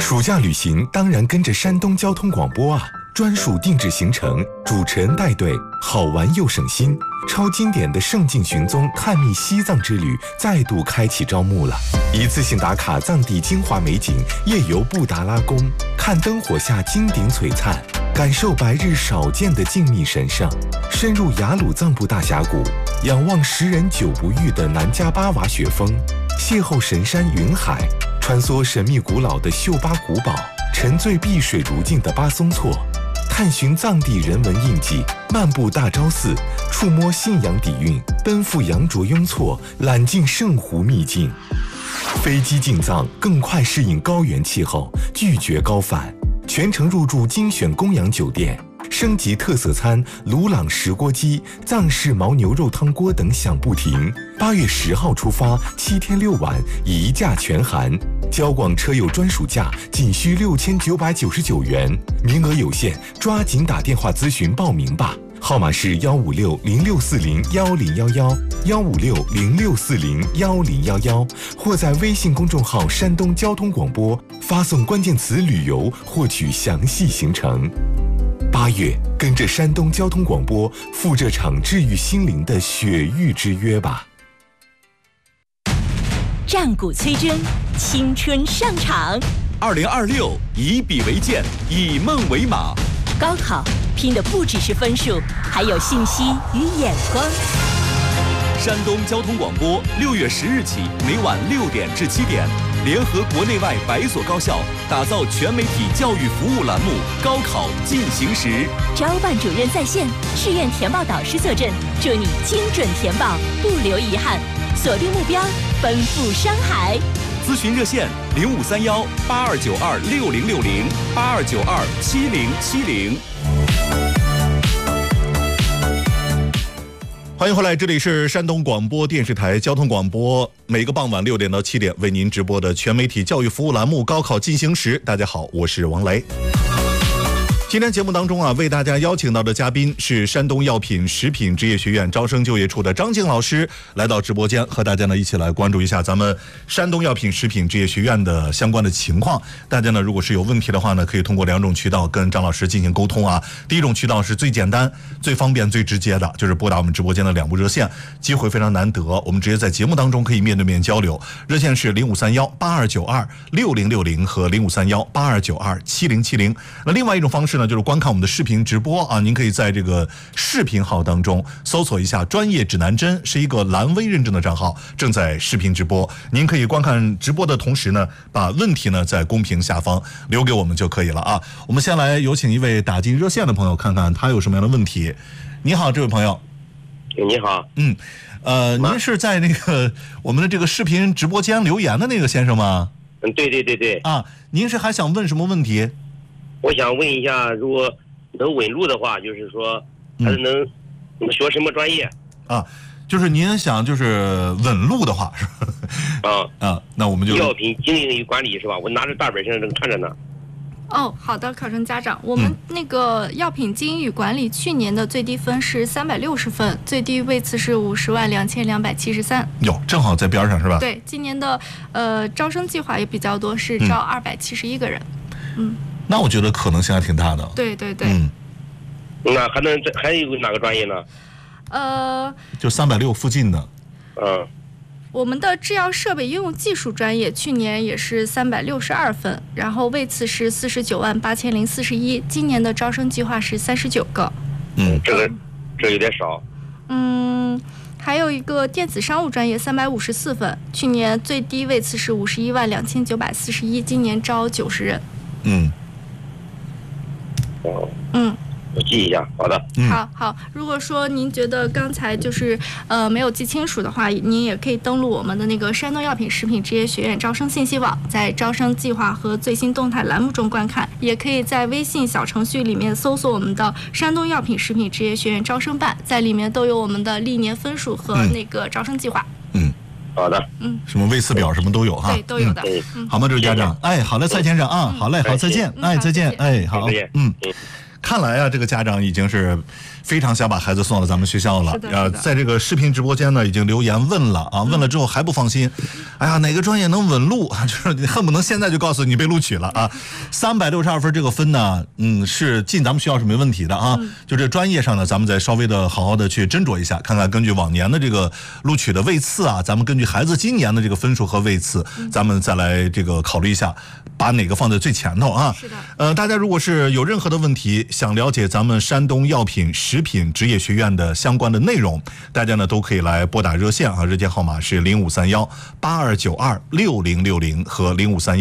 暑假旅行当然跟着山东交通广播啊，专属定制行程，主持人带队，好玩又省心。超经典的圣境寻踪探秘西藏之旅再度开启招募了，一次性打卡藏地精华美景，夜游布达拉宫，看灯火下金顶璀璨，感受白日少见的静谧神圣，深入雅鲁藏布大峡谷，仰望10人久不遇的南迦巴瓦雪峰，邂逅神山云海，穿梭神秘古老的秀巴古堡，沉醉碧水如镜的巴松措，探寻藏地人文印记，漫步大昭寺，触摸信仰底蕴，奔赴羊卓雍措，揽尽圣湖秘境。飞机进藏，更快适应高原气候，拒绝高反，全程入住精选供养酒店，升级特色餐鲁朗石锅鸡、藏式牦牛肉汤锅等享不停。8月10号出发，7天6晚，一价全含。交广车友专属价仅需6999元，名额有限，抓紧打电话咨询报名吧。号码是15606401011，15606401011，或在微信公众号山东交通广播发送关键词旅游获取详细行程。8月，跟着山东交通广播赴这场治愈心灵的雪域之约吧。 战鼓催征，青春上场。 2026，以笔为鉴，以梦为马。 高考拼的不只是分数，还有信息与眼光。 山东交通广播6月10日起，每晚6点至7点，联合国内外100所高校，打造全媒体教育服务栏目《高考进行时》。 招办主任在线，志愿填报导师坐镇，祝你精准填报，不留遗憾。锁定目标，奔赴山海。 咨询热线0531-8292-6060，8292-7070。欢迎回来，这里是山东广播电视台交通广播，每个傍晚6点到7点为您直播的全媒体教育服务栏目《高考进行时》。大家好，我是王雷。今天节目当中啊，为大家邀请到的嘉宾是山东药品食品职业学院招生就业处的张静老师，来到直播间和大家呢一起来关注一下咱们山东药品食品职业学院的相关的情况。大家呢如果是有问题的话呢，可以通过2种渠道跟张老师进行沟通啊。第一种渠道是最简单、最方便、最直接的，就是拨打我们直播间的2部热线，机会非常难得，我们直接在节目当中可以面对面交流。热线是0531-8292-6060和0531-8292-7070。那另外一种方式呢，就是观看我们的视频直播啊，您可以在这个视频号当中搜索一下专业指南针，是一个蓝 V 认证的账号，正在视频直播。您可以观看直播的同时呢，把问题呢在公屏下方留给我们就可以了啊。我们先来有请一位打进热线的朋友，看看他有什么样的问题。你好，这位朋友。 你好。 您是在那个我们的这个视频直播间留言的那个先生吗？ 对啊，您是还想问什么问题？ 我想问一下，如果能稳路的话，就是说还是能学什么专业啊？就是您想就是稳路的话是吧？那我们就药品经营与管理是吧？我拿着大本现在正看着呢。 哦，好的，考生家长，我们那个药品经营与管理去年的最低分是360分，最低位次是502273。 哟，正好在边上是吧？ 对，今年的招生计划也比较多，是招271个人。 那我觉得可能性还挺大的。 对。 那还有哪个专业呢？ 就360附近的。 我们的制药设备应用技术专业去年也是362分，然后位次是498041，今年的招生计划是39个。 这有点少。 还有一个电子商务专业354分，去年最低位次是512941，今年招90人。 我记一下，好的。 好。如果说您觉得刚才就是没有记清楚的话，您也可以登录我们的那个山东药品食品职业学院招生信息网，在招生计划和最新动态栏目中观看，也可以在微信小程序里面搜索我们的山东药品食品职业学院招生办，在里面都有我们的历年分数和那个招生计划。 好的。 什么位次表什么都有哈。 对，都有的。 好吗，这位家长？好嘞，蔡先生啊，好嘞，好，再见。再见。好，再见。看来啊，这个家长已经是非常想把孩子送到咱们学校了。在这个视频直播间呢，已经留言问了啊，问了之后还不放心，哎呀，哪个专业能稳录？就是你恨不能现在就告诉你被录取了啊！362分这个分呢，是进咱们学校是没问题的啊。就这专业上呢，咱们再稍微的好好的去斟酌一下，看看根据往年的这个录取的位次啊，咱们根据孩子今年的这个分数和位次，咱们再来这个考虑一下，把哪个放在最前头啊。 是的。 大家如果是有任何的问题，想了解咱们山东药品食品职业学院的相关的内容，大家呢都可以来拨打热线啊，热线号码是0531-8292-6060和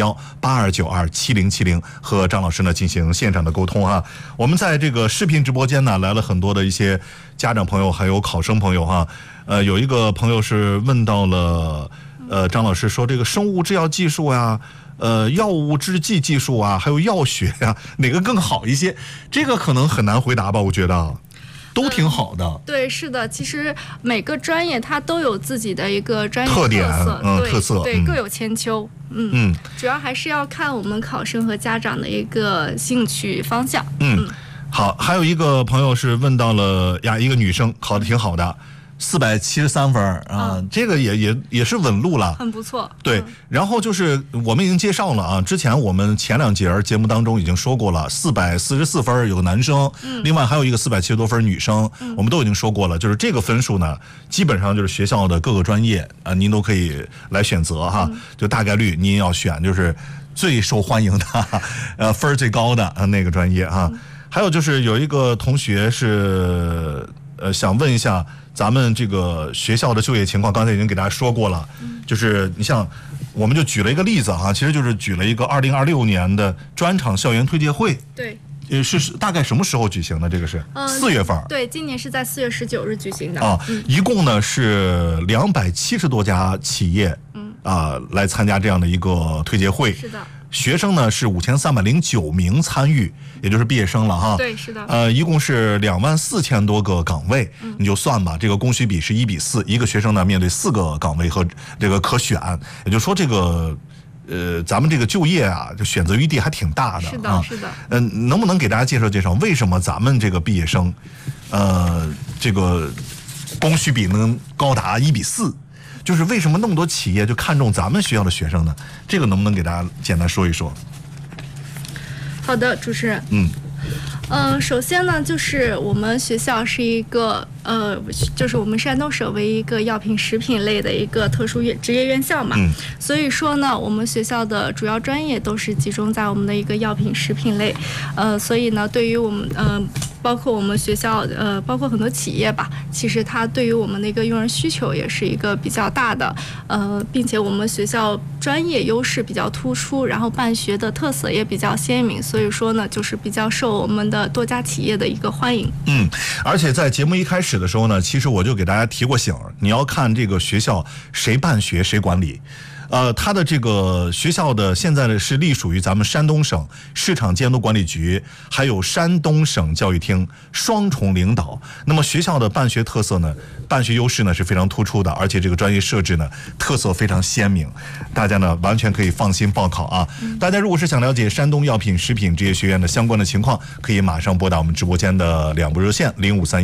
0531-8292-7070，和张老师呢进行线上的沟通啊。我们在这个视频直播间呢来了很多的一些家长朋友还有考生朋友哈。有一个朋友是问到了张老师说这个生物制药技术呀，药物制剂技术啊，还有药学呀，哪个更好一些？这个可能很难回答吧，我觉得都挺好的。 对，是的，其实每个专业它都有自己的一个专业特点，特色， 对，各有千秋。主要还是要看我们考生和家长的一个兴趣方向。 好，还有一个朋友是问到了呀，一个女生考得挺好的。473分啊，这个也是稳录了， 很不错。 对，然后就是我们已经介绍了啊，之前我们前2节节目当中已经说过了，444分有个男生，另外还有一个470多分女生，我们都已经说过了，就是这个分数呢，基本上就是学校的各个专业啊，您都可以来选择哈，就大概率您要选就是最受欢迎的，分最高的那个专业啊。还有就是有一个同学是想问一下咱们这个学校的就业情况，刚才已经给大家说过了，就是你像我们就举了一个例子啊，其实就是举了一个2026年的专场校园推介会。 对， 是大概什么时候举行的？这个是4月份。 对，今年是在4月19日举行的啊。一共呢是270多家企业来参加这样的一个推介会。 是的。 学生呢是5309名参与，也就是毕业生了哈。 对，是的。 一共是24000多个岗位，你就算吧，这个供需比是1比4，一个学生呢面对4个岗位和这个可选，也就是说这个咱们这个就业啊，就选择余地还挺大的。 是的，是的。 能不能给大家介绍介绍，为什么咱们这个毕业生，这个供需比能高达1比4？就是为什么那么多企业就看中咱们学校的学生呢？这个能不能给大家简单说一说？ 好的，主持人。首先呢，就是我们学校是一个就是我们山东省唯一一个药品食品类的一个特殊职业院校嘛，所以说呢，我们学校的主要专业都是集中在我们的一个药品食品类，所以呢，对于我们包括我们学校包括很多企业吧，其实它对于我们的一个用人需求也是一个比较大的，并且我们学校专业优势比较突出，然后办学的特色也比较鲜明，所以说呢，就是比较受我们的多家企业的一个欢迎。 而且在节目一开始的时候呢，其实我就给大家提过醒，你要看这个学校谁办学谁管理。它的这个学校的现在呢是隶属于咱们山东省市场监督管理局，还有山东省教育厅双重领导。那么学校的办学特色呢，办学优势呢是非常突出的，而且这个专业设置呢特色非常鲜明，大家呢完全可以放心报考啊。大家如果是想了解山东药品食品职业学院的相关的情况，可以马上拨打我们直播间的2部热线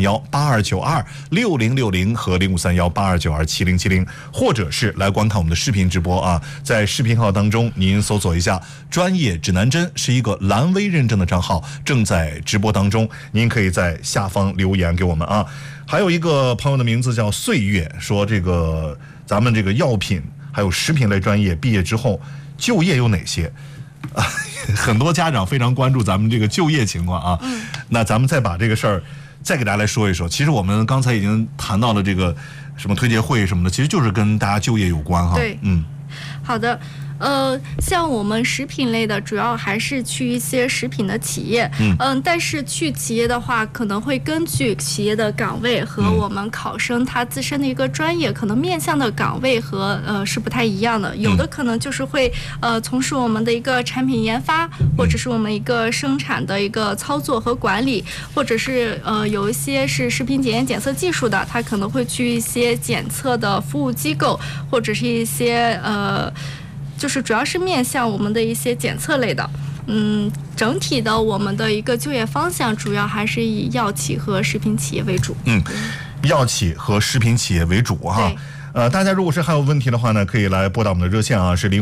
0531-8292-6060和0531-8292-7070，或者是来观看我们的视频直播。在视频号当中您搜索一下专业指南针，是一个蓝 V 认证的账号，正在直播当中，您可以在下方留言给我们啊。还有一个朋友的名字叫岁月，说这个咱们这个药品还有食品类专业毕业之后就业有哪些很多家长非常关注咱们这个就业情况啊。那咱们再把这个事儿再给大家来说一说。其实我们刚才已经谈到了这个什么推介会什么的，其实就是跟大家就业有关哈。 对，好的。像我们食品类的，主要还是去一些食品的企业。但是去企业的话，可能会根据企业的岗位和我们考生他自身的一个专业，可能面向的岗位和是不太一样的。有的可能就是会从事我们的一个产品研发，或者是我们一个生产的一个操作和管理，或者是有一些是食品检验检测技术的，他可能会去一些检测的服务机构，或者是一些就是主要是面向我们的一些检测类的。 整体的我们的一个就业方向主要还是以药企和食品企业为主。 药企和食品企业为主哈。大家如果是还有问题的话呢，可以来拨打我们的热线啊，是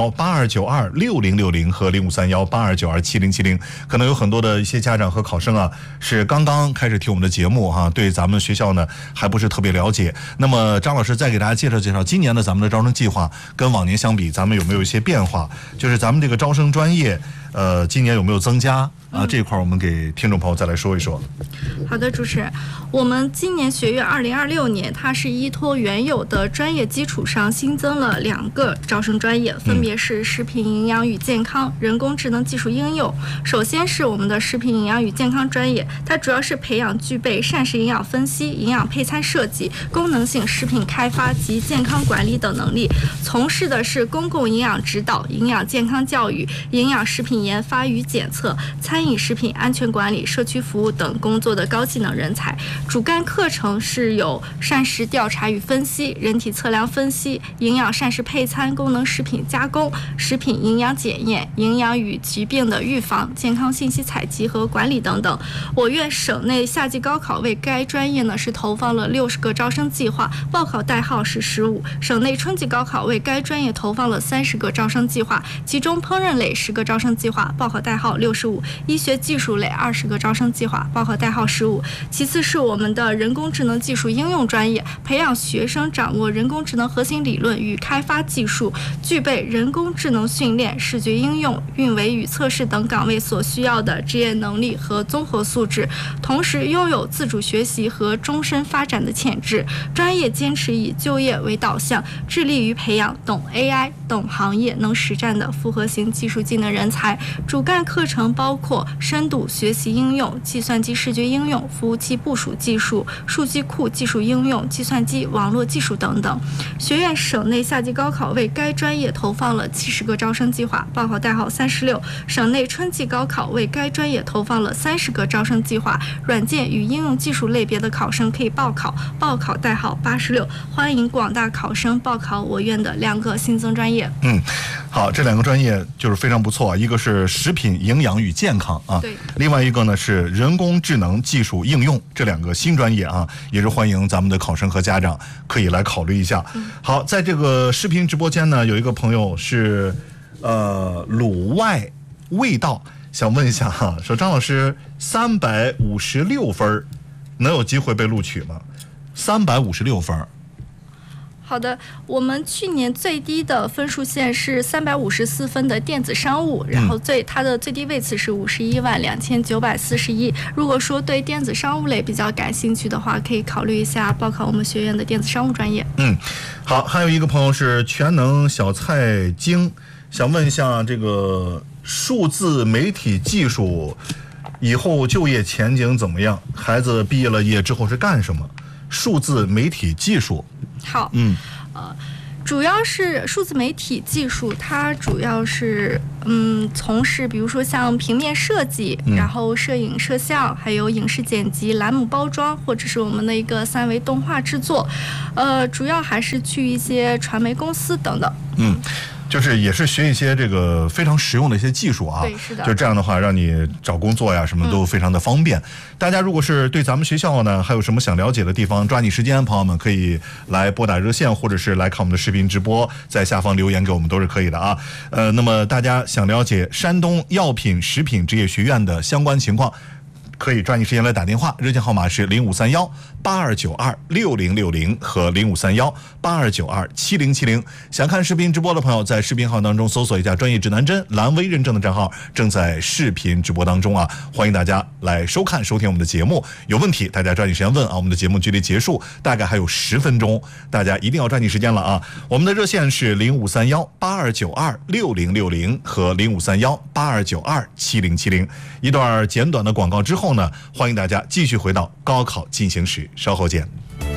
053182926060和053182927070。可能有很多的一些家长和考生啊，是刚刚开始听我们的节目哈，对咱们学校呢还不是特别了解。那么张老师再给大家介绍介绍，今年的咱们的招生计划跟往年相比，咱们有没有一些变化？就是咱们这个招生专业，今年有没有增加啊？这一块我们给听众朋友再来说一说。 好的，主持人，我们今年学院2026年，它是依托原有的专业基础上新增了2个招生专业，分别是食品营养与健康、人工智能技术应用。首先是我们的食品营养与健康专业，它主要是培养具备膳食营养分析、营养配餐设计、功能性食品开发及健康管理等能力，从事的是公共营养指导、营养健康教育、营养食品研发与检测、餐饮食品安全管理、社区服务等工作的高技能人才。主干课程是有膳食调查与分析、人体测量分析、营养膳食配餐、功能食品加工、食品营养检验、营养与疾病的预防、健康信息采集和管理等等。我院省内夏季高考为该专业呢是投放了60个招生计划，报考代号是15。省内春季高考为该专业投放了30个招生计划，其中烹饪类10个招生计划，报考代号65；医学技术类20个招生计划，报考代号15。其次是我们的人工智能技术应用专业，培养学生掌握人工智能核心理论与开发技术，具备人工智能训练、视觉应用、运维与测试等岗位所需要的职业能力和综合素质，同时拥有自主学习和终身发展的潜质。专业坚持以就业为导向，致力于培养懂 AI、懂行业、能实战的复合型技术技能人才。主干课程包括深度学习应用、计算机视觉应用、服务器部署技术、数据库技术应用、计算机网络技术等等。学院省内夏季高考为该专业投放了70个招生计划，报考代号36。省内春季高考为该专业投放了30个招生计划，软件与应用技术类别的考生可以报考，报考代号86。欢迎广大考生报考我院的2个新增专业。 好，这2个专业就是非常不错，一个是食品营养与健康啊， 对， 另外一个呢是人工智能技术应用，这2个新专业啊，也是欢迎咱们的考生和家长可以来考虑一下。好，在这个视频直播间呢，有一个朋友是鲁外味道，想问一下哈，说张老师356分能有机会被录取吗？356分。 好的，我们去年最低的分数线是354分的电子商务，然后它的最低位次是512941。如果说对电子商务类比较感兴趣的话，可以考虑一下报考我们学院的电子商务专业。 好，还有一个朋友是全能小菜精，想问一下这个数字媒体技术以后就业前景怎么样？孩子毕业了业之后是干什么？数字媒体技术。 好，主要是数字媒体技术，它主要是从事比如说像平面设计，然后摄影摄像，还有影视剪辑、栏目包装，或者是我们的一个3维动画制作，主要还是去一些传媒公司等等。 就是也是学一些这个非常实用的一些技术啊， 对，是的， 就这样的话，让你找工作呀什么都非常的方便。大家如果是对咱们学校呢还有什么想了解的地方，抓紧时间，朋友们可以来拨打热线，或者是来看我们的视频直播，在下方留言给我们都是可以的啊。那么大家想了解山东药品食品职业学院的相关情况，可以抓紧时间来打电话，热线号码是053182926060和053182927070。想看视频直播的朋友，在视频号当中搜索一下专业指南针蓝 V 认证的账号，正在视频直播当中啊，欢迎大家来收看收听我们的节目。有问题大家抓紧时间问啊，我们的节目距离结束大概还有10分钟，大家一定要抓紧时间了啊。我们的热线是053182926060和053182927070。一段简短的广告之后呢，欢迎大家继续回到高考进行时，稍后见。